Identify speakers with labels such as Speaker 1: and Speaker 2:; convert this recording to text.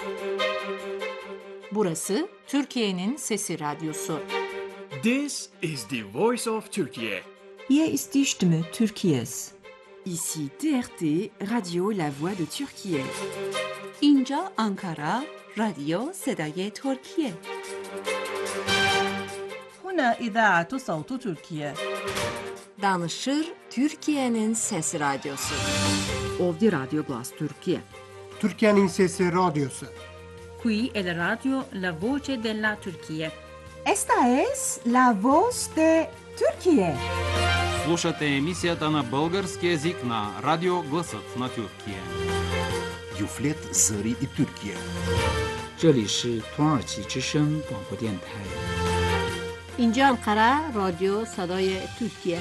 Speaker 1: Burası Türkiye'nin Sesi Radyosu.
Speaker 2: This is the voice of Turkey.
Speaker 3: Hier ist die Stimme Türkiye's.
Speaker 4: Ici TRT, Radio La Voix de Türkiye.
Speaker 5: اینجا آنکارا، رادیو صدای ترکیه.
Speaker 3: هنا إذاعة صوت تركيا.
Speaker 1: Danışır Türkiye'nin Sesi Radyosu.
Speaker 4: Ovdje Radio Glas Türkiye.
Speaker 6: Türkiye'nin Sesi Radyosu.
Speaker 7: Qui è la radio La Voce della Turchia.
Speaker 3: Esta es la voz de Türkiye.
Speaker 8: Слушате емисията на български език на Радио Гласът на Тюркия.
Speaker 9: Юфлет Зари и Türkiye.
Speaker 10: 这里是土耳其之声广播电台。
Speaker 1: اینجا Ankara, رادیو صدای ترکیه.